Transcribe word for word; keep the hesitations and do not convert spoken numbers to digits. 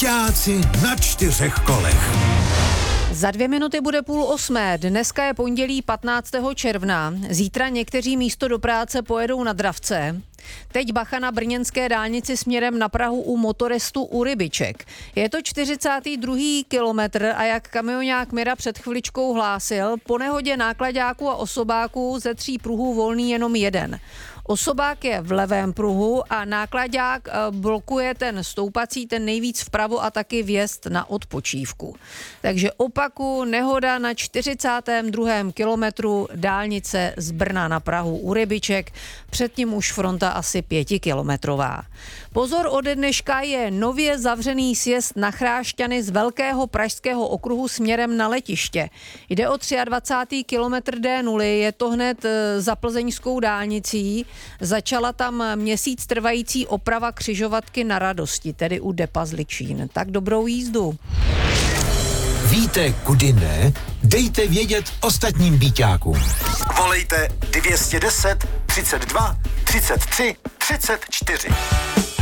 Byťáci na čtyřech kolech. Za dvě minuty bude půl osmé. Dneska je pondělí patnáctého června. Zítra někteří místo do práce pojedou na dravce. Teď bacha na brněnské dálnici směrem na Prahu u motorestu u Rybiček. Je to čtyřicátý druhý kilometr a jak kamionák Mira před chviličkou hlásil, po nehodě náklaďáků a osobáků ze tří pruhů volný jenom jeden. Osobák je v levém pruhu a náklaďák blokuje ten stoupací, ten nejvíc vpravo a taky vjezd na odpočívku. Takže opaku, nehoda na čtyřicátém druhém kilometru dálnice z Brna na Prahu u Rybiček, předtím už fronta asi pětikilometrová. Pozor, ode dneška je nově zavřený sjezd na Chrášťany z Velkého pražského okruhu směrem na letiště. Jde o dvacátý třetí kilometr D nula, je to hned za plzeňskou dálnicí. Začala tam měsíc trvající oprava křižovatky Na Radosti, tedy u depa Zličín. Tak dobrou jízdu. Víte, kudy ne? Dejte vědět ostatním byťákům. Volejte dvě stě deset, třicet dva, třicet tři, třicet čtyři.